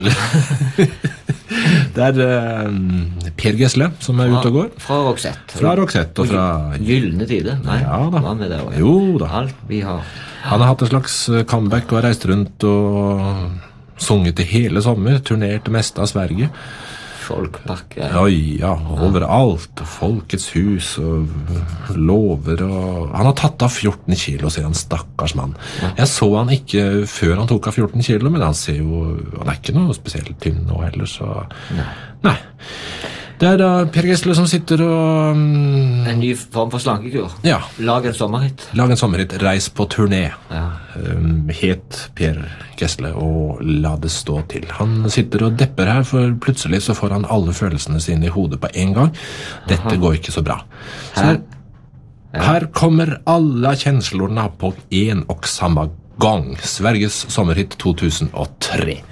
Det Per Gessle som ute og går. Fra Roxette. Fra Roxette og fra... Gylne tider. Nei, ja da. Hva med det også? Jo da. Alt vi har. Han har hatt en slags comeback og har reist rundt og sunget i hele sommer, turnert det meste av Sverige. Folkparker. Ja, overalt. Folkets hus og lover og... Han har tatt av 14 kilo, sier han, stakkars mann. Ja. Jeg så han ikke før han tok av 14 kilo, men han ser jo... Han ikke noe spesielt tynn nå heller, så... Nei. Det da Per Gessle som sitter og... En ny form for slankekur. Ja. Lag en sommerhit. Reis på turné. Ja. Het Per Gessle og la det stå til. Han sitter og depper her, for plutselig så får han alle følelsene sine i hodet på en gang. Dette går ikke så bra. Her kommer alla känslorna på en och samma gång. Sveriges sommerhit 2003.